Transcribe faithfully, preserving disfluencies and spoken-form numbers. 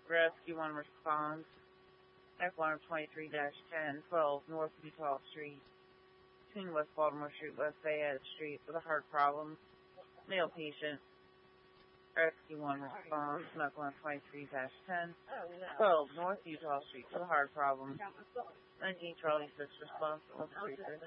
Rescue one responds. F one twenty-three ten, twelve North Utah Street. Between West Baltimore Street, West Fayette Street with a heart problem. Male patient. Rescue one responds. F one twenty-three ten, twelve North Utah Street with a heart problem. nineteen Charlie six response.